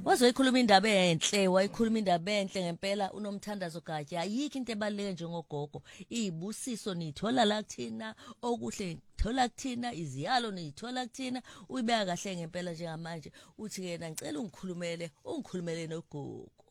Wazoyikhuluma indaba enhle, wayikhuluma indaba enhle ngempela uNomthandazo Gadya. Ayikho into ebaluleke njengogogo. Izibusiso nithola la kuthina, okuhle nithola kuthina, iziyalo nithola kuthina. Uyibeka kahle ngempela njengamanje. Uthi ke ngicela ungikhulumele nogogo.